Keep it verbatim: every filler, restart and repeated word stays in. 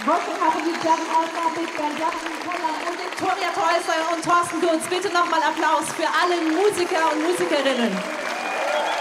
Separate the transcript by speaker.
Speaker 1: Working auch in die German Outlaw Big Band, Jackson Koller und Victoria Teusser und Thorsten Gutz. Bitte nochmal Applaus für alle Musiker und Musikerinnen.